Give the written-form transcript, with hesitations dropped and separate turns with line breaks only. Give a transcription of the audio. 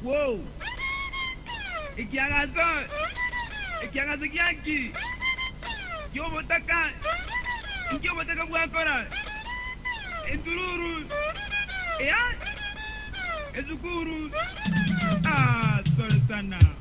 Wow. Ikiangaza kiaki. Yo motaka bwakora. Endururu. Ya? Ezukuru. Ah, sorry sana.